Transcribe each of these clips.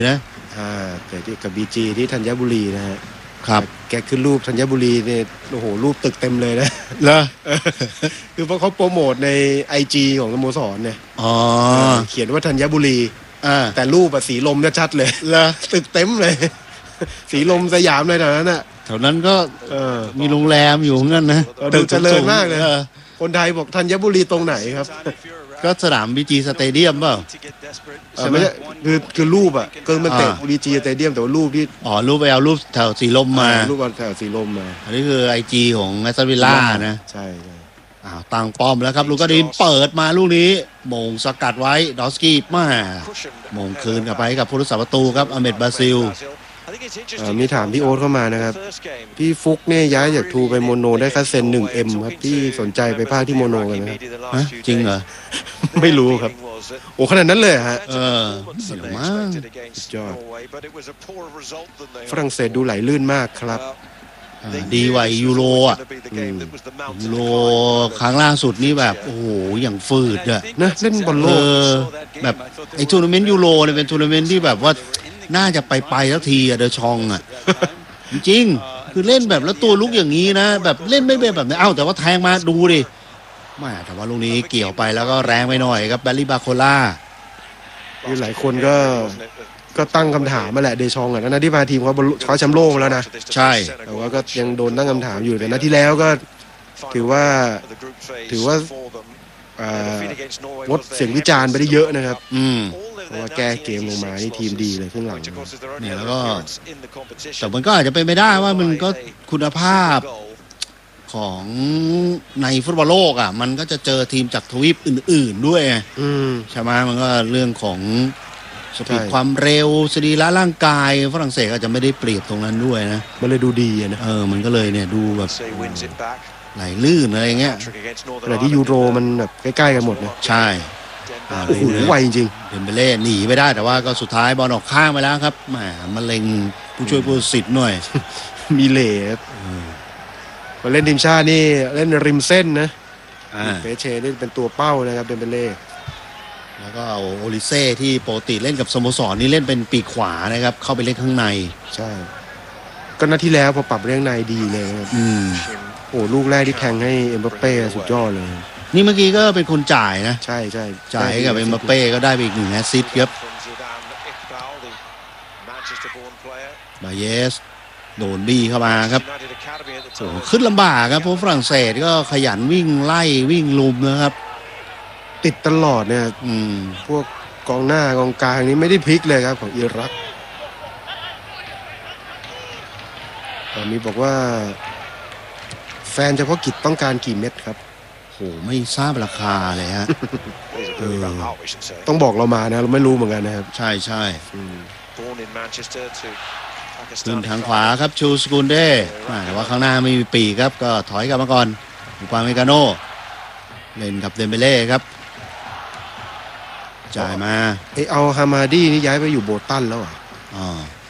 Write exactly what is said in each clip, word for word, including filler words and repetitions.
นะอ่าแต่ที่กับบีจีที่ธัญบุรีนะฮะครับแกขึ้นรูปธัญบุรีเนี่ยโอ้โหรูปตึกเต็มเลยนะเหรอคือเพราะเขาโปรโมทใน ไอ จี ของสโมสรเนี่ยอ๋อเขียนว่าธัญบุรีอ่าแต่รูปอะสีลมชัดเลยเหรอตึกเต็มเลยสีลมสยามเลยแถวนั้นอ่ะแถวนั้นก็เออมีโรงแรมอยู่งั้นนะดูเจริญมากเลยออคนไทยบอกธัญบุรีตรงไหนครับก็สนามบีจีสเตเดียมเปล่าเออไม่ใช่คือคือรูปอ่ะคือมันเตะอ่าบีจีสเตเดียมแต่ว่ารูปที่อ๋อรูปไปเอารูปแถวสีลมมารูปบอลแถวสีลมมาอันนี้คือไอจีของแอสตันวิลล่านะใช่ใช่อ้าวตั้งป้อมแล้วครับลูกกระดินเปิดมาลูกนี้มงสกัดไว้ดอสกี้มามงคืนกลับไปกับผู้รักษาประตูครับอเมดบราซิลมีถามพี่โอ๊ตเข้ามานะครับพี่ฟุกเนี่ยย้ายจากทูไปโมโนได้ค่าเซ็นหนึ่งเอ็มครับที่สนใจไปภาคที่โมโนกันนะครับฮะจริงเหรอไม่รู้ครับโอ้ขนาดนั้นเลยฮะเออเดี๋ยวมากสุดยอดฝรั่งเศสดูไหลลื่นมากครับดีกว่ายูโรอ่ะยูโรครั้งล่าสุดนี่แบบโอ้โหอย่างฝืดอะนะเล่นบอลโลกแบบไอทัวร์นาเมนต์ยูโรเนี่ยเป็นทัวร์นาเมนต์ที่แบบว่าน่าจะไปไปสักทีอะเดอชองอะจริงคือเล่นแบบแล้วตัวลุกอย่างนี้นะแบบเล่นไม่เป็นแบบนี้เอ้าแต่ว่าแทงมาดูดิไม่แต่ว่าลูกนี้เกี่ยวไปแล้วก็แรงไปหน่อยครับแบลลี่บาโคล่าคือหลายคนก็ก็ตั้งคำถามมาแหละเดชองอ่ะนะที่พาทีมเขาคว้าแชมป์โลกแล้วนะใช่แต่ว่าก็ยังโดนตั้งคำถามอยู่แต่นัดที่แล้วก็ถือว่าถือว่างดเสียงวิจารณ์ไปได้เยอะนะครับอืมเพราะว่าแก้เกมลงมานี่ทีมดีเลยครึ่งหลังเนี่ยแล้วก็แต่มันก็อาจจะเป็นไปได้ว่ามันก็คุณภาพของในฟุตบอลโลกอ่ะมันก็จะเจอทีมจากทวีปอื่นๆด้วยใช่ไหมมันก็เรื่องของสปีดความเร็วสรีระร่างกายฝรั่งเศสอาจจะไม่ได้เปรียบตรงนั้นด้วยนะมันเลยดูดีนะเออมันก็เลยเนี่ยดูแบบไหลลื่นอะไรเงี้ยแต่ที่ยูโรมันแบบใกล้ๆกันหมดนะใช่โอ้โหไวจริงเดมเบเล่หนีไม่ได้แต่ว่าก็สุดท้ายบอลออกข้างไปแล้วครับแหมมะเร็งผู้ช่วยผู้สิทธิ์หน่อยมีเล่มาเล่นทีมชาตินี่เล่นริมเส้นนะเปเช่นี่เป็นตัวเป้านะครับเดมเบเล่แล้วก็เอาโอลิเซ่ที่ปกติเล่นกับสโมสรนี่เล่นเป็นปีกขวานะครับเข้าไปเล่นข้างในใช่ก็นัดที่แล้วพอปรับเรื่องในดีเลยครับอืมโอ้ลูกแรกที่แทงให้เอ็มบัปเป้สุดยอดเลยนี่เมื่อกี้ก็เป็นคนจ่ายนะใช่ใช่จ่ายกับเอ็มบัปเป้ก็ได้ไปอีกหนึ่งแอสซิสต์ครับบาเยสโดนบี้เข้ามาครับโอ้ขึ้นลำบากครับเพราะฝรั่งเศสก็ขยันวิ่งไล่วิ่งลุมนะครับติดตลอดเนี่ยอืมพวกกองหน้ากองกลางนี้ไม่ได้พลิกเลยครับของอิรักตอนนี้บอกว่าแฟนเฉพาะกิจต้องการกี่เม็ดครับโหไม่ทราบราคาเลยฮะต้องบอกเรามานะเราไม่รู้เหมือนกันนะครับใช่ใช่ขึ้นทางขวาครับชูสกุลเด้แต่ว่าข้างหน้าไม่มีปีกครับก็ถอยกลับมาก่อนอุปาเมกาโนเล่นกับเดมเบเล่ครับจ่ายมาไอเอาฮามาดี้นี่ย้ายไปอยู่โบตันแล้วอ่ะอ๋อ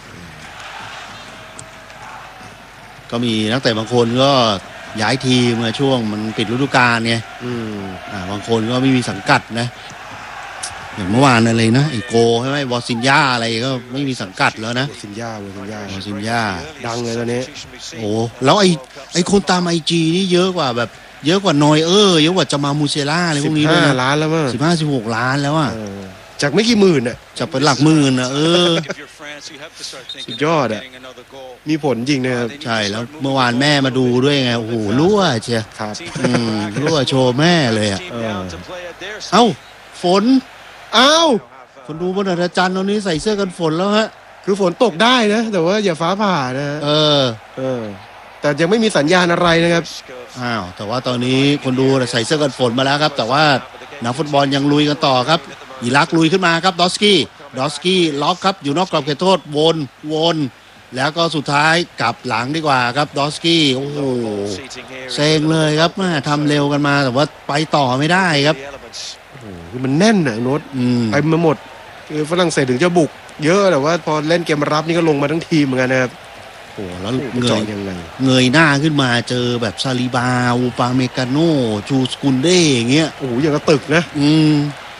ก็มีนักเตะบางคนก็ย้ายทีมมาช่วงมันปิดฤดูกาลไงอืมอ่าบางคนก็ไม่มีสังกัดนะอย่างเมื่อวานอะไรนะไอโกใช่ไหมวอซินยาอะไรก็ไม่มีสังกัดแล้วนะวอซินยาวอซินยาวอซินยาดังเลยตอนนี้โอ้แล้วไอไอคนตามไอจีนี่เยอะกว่าแบบเยอะกว่านอยเออเยอะกว่าจามามูเซล่าอะไรพวกนี้ด้วยนะล้านแล้วมั้งสิบห้าสิบหกล้านแล้วอ่ะจากไม่กี่หมื่นอ่ะจากเป็นหลักหมื่นอ่ะเออสุดยอดอ่ะมีผลจริงนะครับใช่แล้วเมื่อวานแม่มาดูด้วยไงโอ้โหรั่วเชียครับรั่วโชว์แม่เลยอ่ะเอ้าฝนเอ้าคนดูบนอาจารย์ตรงนี้ใส่เสื้อกันฝนแล้วฮะคือฝนตกได้นะแต่ว่าอย่าฟ้าผ่านะเออเออแต่ยังไม่มีสัญญาณอะไรนะครับอ้าวแต่ว่าตอนนี้คนดูใส่เสื้อกันฝนมาแล้วครับแต่ว่านักฟุตบอลยังลุยกันต่อครับอิรักลุยขึ้นมาครับดอสกี้ดอสกี้ล็อกครับอยู่นอกกรอบเขตโทษวนวนแล้วก็สุดท้ายกลับหลังดีกว่าครับดอสกี้โอ้โหเซ็งเลยครับมาทำเร็วกันมาแต่ว่าไปต่อไม่ได้ครับโอ้โหคือมันแน่นนะโน้ตไปมาหมดคือฝรั่งเศสถึงจะบุกเยอะแต่ว่าพอเล่นเกมรับนี่ก็ลงมาทั้งทีมเหมือนกันนะครับโอ้แล้วเงยยังไงเงยหน้าขึ้นมาเจอแบบซาลิบาอูปาเมกาโนจูสกุลเด้อย่างเงี้ยโอ้โหอย่างกับตึกนะอืม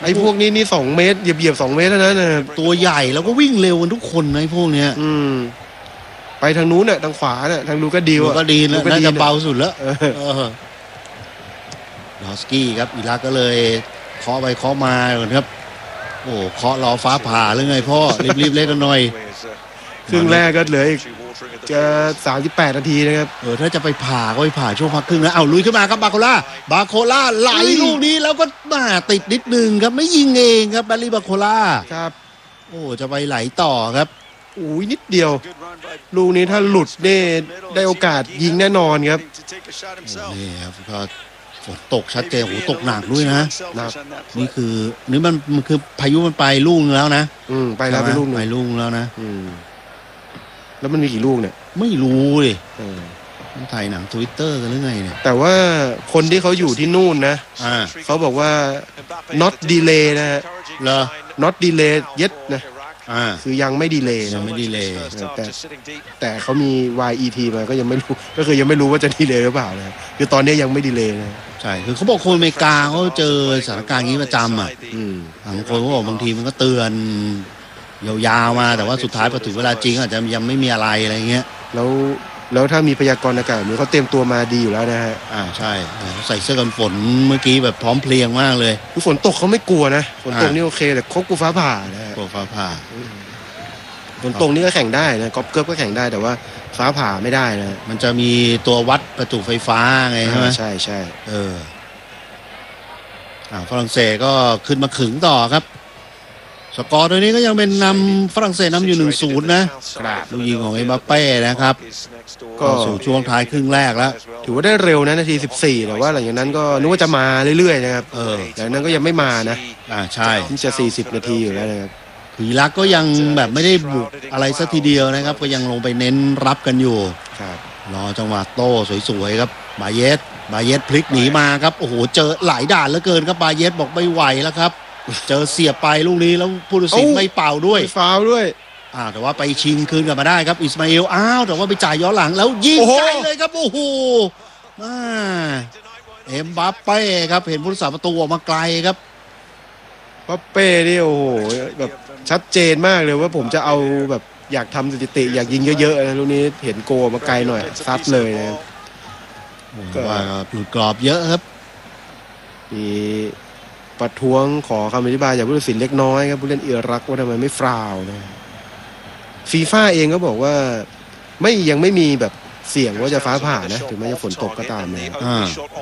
ไอ้พวกนี้นี่สองเมตรเหยียบๆสองเมตรแล้วนะนะครับตัวใหญ่แล้วก็วิ่งเร็วกันทุกคนนะไอ้พวกเนี้ยอืมไปทางนู้นน่ะทางขวาน่ะทางลูกาดีวลูอ่ะกดีนะน่าจะเบาสุดแล้วเออเออดอสกี้ครับอิรักก็เลยเคาะไปเคาะมาก่อนครับโอ้เคาะรอฟ้าผ่าหรือไงพ่อรีบๆเล่นกันหน่อยครึ่งแรกก็เหลืออีกจะสามสิบแปดนาทีนะครับเออถ้าจะไปผ่าก็ไปผ่าช่วงพักครึ่งนะเอาลุยขึ้นมาครับบาโคล่าบาโคล่าไหลอุ้ยลูกนี้แล้วก็มาติดนิดนึงครับไม่ยิงเองครับแบลลี่บาโคล่าครับโอ้จะไปไหลต่อครับอุ้ยนิดเดียว ลูกนี้ถ้าหลุดเนี่ยได้โอกาสยิงแน่นอนครับนี่ครับก็ฝนตกชัดเจนโอ้โหตกหนักด้วยนะหนักนี่คือนี่มันมันคือพายุมันไปลูกนึงแล้วนะอืมไปแล้วไปลูกหนึ่งไปลูกนึงแล้วนะอืมแล้วมันมีกี่ลูกเนี่ยไม่รู้เลยเออมันถ่ายหนังทวิตเตอร์กันหรือไงเนี่ยแต่ว่าคนที่เขาอยู่ที่นู่นนะอ่าเขาบอกว่า not delay นะฮะเหรอ not delay yet นะอ่าคือยังไม่ดีเลย์ยันะงไม่ดีเลยแต่แต่เขามี วาย อี ที มาก็ยังไม่รู้ ก็คือยังไม่รู้ว่าจะดีเลย์หรือเปล่านะคือตอนนี้ยังไม่ดีเลย์นะใช่คือเขาบอกคนอเมริกาเขาเจอสถานการณ์อย่างนี้ประจำอ่ะอืมบางคนเขาบอกบางทีมันก็เตือนยาวๆมาแต่ว่าสุดท้ายพอถึงเวลาจริงอาจจะยังไม่มีอะไรอะไรเงี้ยแล้วแล้วถ้ามีพยากรณ์อากาศนี้เขาเตรียมตัวมาดีอยู่แล้วนะฮะอ่าใช่ใส่เสื้อกันฝนเมื่อกี้แบบพร้อมเพรียงมากเลยคือฝนตกเขาไม่กลัวนะฝนตกอ่านี่โอเคแต่เขากลัวฟ้าผ่านะฮะกลัวฟ้าผ่าฝนตกนี่ก็แข่งได้นะกอล์ฟเกิร์ฟก็แข่งได้แต่ว่าฟ้าผ่าไม่ได้นะมันจะมีตัววัดประจุไฟฟ้าไงใช่ไหมอ่าใช่ใช่เอออ่าฝรั่งเศสก็ขึ้นมาขึงต่อครับสกอร์ตัวนี้ก็ยังเป็นนำฝรั่งเศสนำอยู่ หนึ่งศูนย์ นะลูกยิงของเอ็มบัปเป้นะครับก็สู่ช่วงท้ายครึ่งแรกแล้วถือว่าได้เร็วนะนาทีสิบสี่แต่ว่าหลังจากนั้นก็นึกว่าจะมาเรื่อยๆนะครับเออแต่นั้นก็ยังไม่มานะอ่าใช่ที่จะสี่สิบนาทีอยู่แล้วนะครับคืออิรักก็ยังแบบไม่ได้บุกอะไรสักทีเดียวนะครับ ก็ยังลงไปเน้นรับกันอยู่ครับรอจังหวะโต้สวยๆครับบาเยสบาเยสพลิกหนีมาครับโอ้โหเจอหลายด่านเหลือเกินครับบาเยสบอกไม่ไหวแล้วครับ เจอเสียบไปลูกนี้แล้วผู้ตัดสินไม่เป่าด้วยไม่ฟาวล์ด้วยอ่าแต่ว่าไปชิงคืนกลับมาได้ครับอิสมาอิลอ้าวแต่ว่าไปจ่ายย้อนหลังแล้วยิงโอ้โหไกลเลยครับโอ้โหอ่าเอ็มบัปเป้ครับเห็นผู้รักษาประตูออกมาไกลครับป๊อปเป้นี่โอ้โหแบบชัดเจนมากเลยว่าผมจะเอาแบบอยากทำสถิติอยากยิงเยอะๆนะลูกนี้เห็นโกมาไกลหน่อยซัดเลยนะครับ ก็ว่าหลุดกรอบเยอะครับมีประท้วงขอคำอธิบายจากผู้ตัดสินเล็กน้อยครับผู้เล่นอิรักว่าทำไมไม่ฟาวล์นะฟีฟ่าเองก็บอกว่าไม่ยังไม่มีแบบเสี่ยงว่าจะฟ้าผ่านะถึงแม้จะฝนตกก็ตามนะอ่า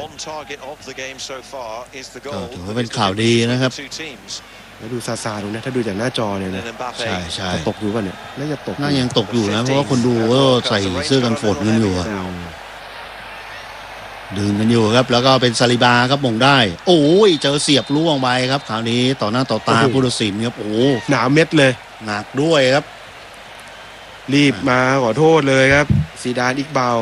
ก็ถือว่าเป็นข่าวดีนะครับแล้วดูซาซาดูนะถ้าดูจากหน้าจอเนี่ยนะใช่ใช่จะตกอยู่ป่ะเนี่ยน่าจะตกน่ายังตกอยู่นะเพราะว่าคนดูก็ใส่เสื้อกันฝนกันอยู่อะอืมดึงกันอยู่ครับ แล้วก็เป็นซาลิบาครับมงได้ โอ้ยเจอเสียบล่วงไปครับคราวนี้ต่อหน้าต่อตาผู้ตัดสินครับโอ้หนาเม็ดเลยหนักด้วยครับรีบมาขอโทษเลยครับซีดานอิกเบา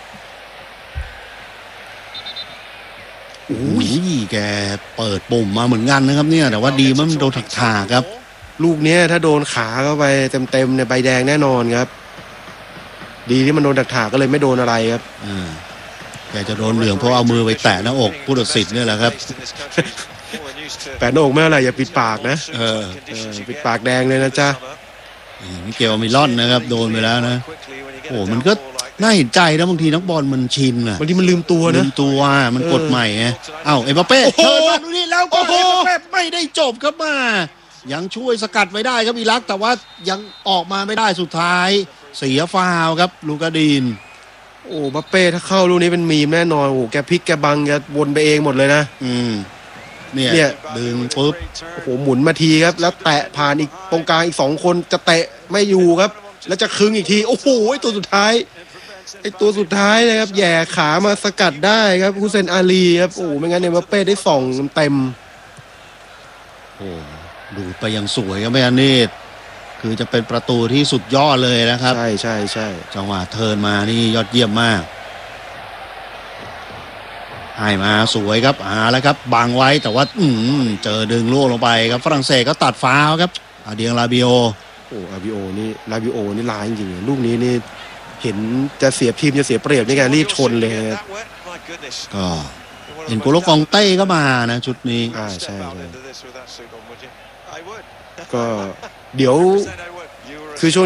โอ้ยแกเปิดปุ่มมาเหมือนกันนะครับเนี่ยแต่ว่าดีมันโดนถักถากครับลูกเนี้ยถ้าโดนขาเข้าไปเต็มๆในยใบแดงแน่นอนครับ ดีที่มันโดนดักถากก็เลยไม่โดนอะไรครับอ่าแกจะโดนเหลืองเพราะเอามือไปแตะหน้าอกผู้ตัดสินเนี่ยแหละครับแปดหน้าอกไม่อะไรอย่าปิดปากนะเออเออปิดปากแดงเลยนะจ๊ะมิเกลมิลอนนะครับโดนไปแล้วนะโอ้มันก็น่าเห็นใจนะบางทีนักบอลมันชินอะบางทีมันลืมตัวลืนะมตัวมันกดใหม่ไงเอ้าเอ็มบัปเป้โอ้โหเทิร์นมาดูนี่แล้วก็โอ้โหเอ็มบัปเป้ไม่ได้จบครับมายังช่วยสกัดไว้ได้ครับอิรักแต่ว่ายังออกมาไม่ได้สุดท้าย เสียฟาวล์ครับลูกาดีนโอ้บัปเป้ถ้าเข้าลูกนี้เป็นมีมแน่นอนโอ้แกพลิกแกบังแกวนไปเองหมดเลยนะอืมเนี่ยเนี่ยดึงปุ๊บโอ้โหหมุนมาทีครับ แล้วแตะผ่านอีกตรงกลางอีกสองคนจะเตะไม่อยู่ครับ แล้วจะคึงอีกทีโอ้โหไอตัวสุดท้ายไอตัวสุดท้ายนะครับแย่ขามาสกัดได้ครับฮุเซนอาลีครับโอ้ไม่งั้นเนี่ยบัปเป้ได้ส่องเต็มโอ้ดูไปยังสวยครับไม่อันนี้คือจะเป็นประตูที่สุดยอดเลยนะครับใช่ใช่ใช่จังหวะเทิร์นมานี่ยอดเยี่ยมมากให้มาสวยครับอ่าแล้วครับบังไว้แต่ว่าอืมเจอดึงลูกลงไปครับฝรั่งเศสก็ตัดฟาวล์ครับอาเดียงลาบิโอโอ้อาบิโอนี่ลาบิโอนี่ร้ายจริงๆลูกนี้นี่เห็นจะเสียทีมจะเสียเปรียบในการรีบชนเลยครับก็เห็นโกโลกองเต้ก็มานะชุดนี้อ่าใช่ใช่ก็เดี๋ยวคือช่วง